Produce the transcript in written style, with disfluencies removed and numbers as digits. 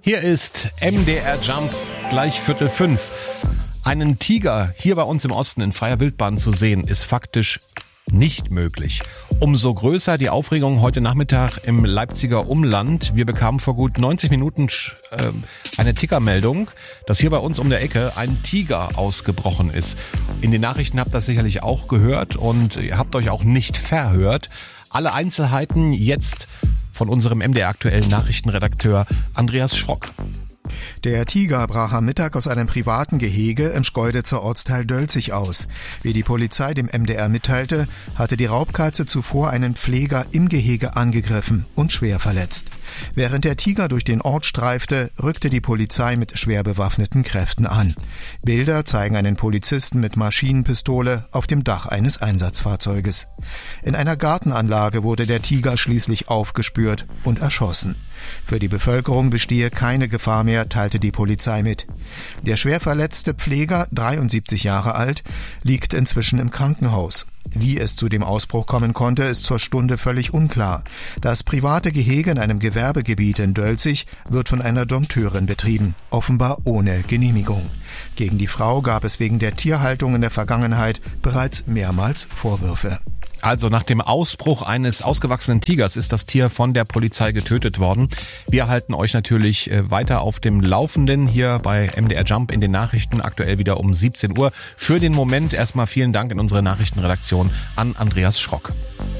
Hier ist MDR Jump, gleich 4:45. Einen Tiger hier bei uns im Osten in freier Wildbahn zu sehen, ist faktisch nicht möglich. Umso größer die Aufregung heute Nachmittag im Leipziger Umland. Wir bekamen vor gut 90 Minuten eine Tickermeldung, dass hier bei uns um der Ecke ein Tiger ausgebrochen ist. In den Nachrichten habt ihr das sicherlich auch gehört und ihr habt euch auch nicht verhört. Alle Einzelheiten jetzt von unserem MDR aktuellen Nachrichtenredakteur Andreas Schrock. Der Tiger brach am Mittag aus einem privaten Gehege im Schkeuditzer Ortsteil Dölzig aus. Wie die Polizei dem MDR mitteilte, hatte die Raubkatze zuvor einen Pfleger im Gehege angegriffen und schwer verletzt. Während der Tiger durch den Ort streifte, rückte die Polizei mit schwer bewaffneten Kräften an. Bilder zeigen einen Polizisten mit Maschinenpistole auf dem Dach eines Einsatzfahrzeuges. In einer Gartenanlage wurde der Tiger schließlich aufgespürt und erschossen. Für die Bevölkerung bestehe keine Gefahr mehr, teilte die Polizei mit. Der schwer verletzte Pfleger, 73 Jahre alt, liegt inzwischen im Krankenhaus. Wie es zu dem Ausbruch kommen konnte, ist zur Stunde völlig unklar. Das private Gehege in einem Gewerbegebiet in Dölzig wird von einer Dompteurin betrieben, offenbar ohne Genehmigung. Gegen die Frau gab es wegen der Tierhaltung in der Vergangenheit bereits mehrmals Vorwürfe. Also nach dem Ausbruch eines ausgewachsenen Tigers ist das Tier von der Polizei getötet worden. Wir halten euch natürlich weiter auf dem Laufenden hier bei MDR Jump in den Nachrichten, aktuell wieder um 17 Uhr. Für den Moment erstmal vielen Dank in unsere Nachrichtenredaktion an Andreas Schrock.